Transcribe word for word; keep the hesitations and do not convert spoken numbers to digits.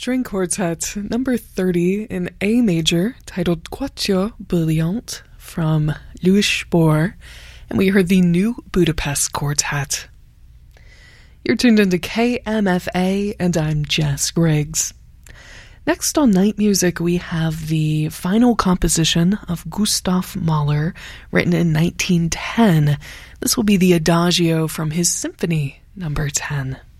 String Quartet, number thirty in A major, titled Quatuor Brilliant from Louis Spohr, and we heard the New Budapest Quartet. You're tuned into K M F A, and I'm Jess Griggs. Next on Night Music, we have the final composition of Gustav Mahler, written in nineteen ten. This will be the Adagio from his Symphony number ten.